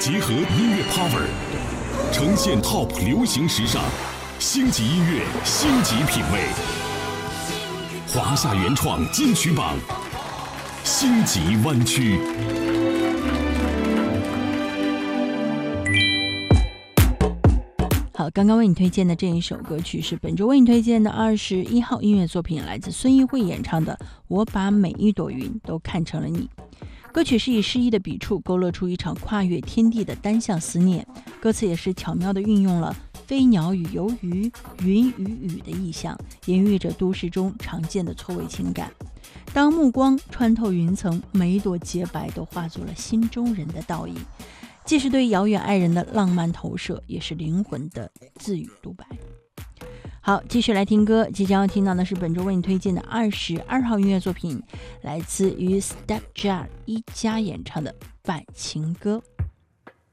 结合音乐 power， 呈现 top 流行时尚，星级音乐，星级品味。华夏原创金曲榜，星级湾区。 好，刚刚为你推荐的这一首歌曲是本周为你推荐的21号音乐作品，来自孙艺慧演唱的《我把每一朵云都看成了你》。歌曲是以诗意的笔触勾勒出一场跨越天地的单向思念，歌词也是巧妙地运用了飞鸟与游鱼、云与雨的意象，隐喻着都市中常见的错位情感。当目光穿透云层，每一朵洁白都化作了心中人的道义，既是对遥远爱人的浪漫投射，也是灵魂的自语独白。好，继续来听歌，即将要听到的是本周为你推荐的22号音乐作品，来自于 Step Jar 一家演唱的《半情歌》。